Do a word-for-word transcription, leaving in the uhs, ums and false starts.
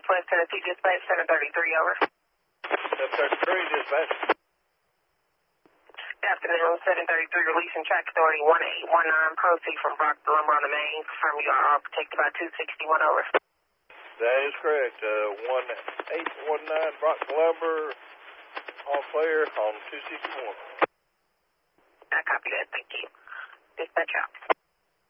Southwest Tennessee Dispatch, seven thirty-three, over. seven thirty-three, dispatch. Good afternoon, seven thirty-three, releasing track authority one eight one nine, proceed from Brock Lumber on the main. Confirm you are all protected by two sixty-one, over. That is correct. Uh, one eight one nine Brock Lumber, all clear on two sixty-one. I copy that, thank you. Dispatch out.